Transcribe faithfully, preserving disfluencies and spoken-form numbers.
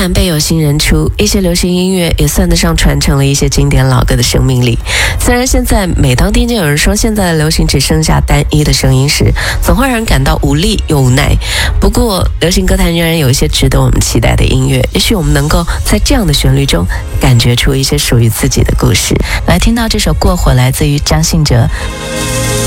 坛辈有新人出，一些流行音乐也算得上传承了一些经典老歌的生命力。虽然现在每当听见有人说现在的流行只剩下单一的声音时，总会让人感到无力又无奈。不过流行歌坛仍然有一些值得我们期待的音乐，也许我们能够在这样的旋律中感觉出一些属于自己的故事。 来听到这首《过火》来自于张信哲。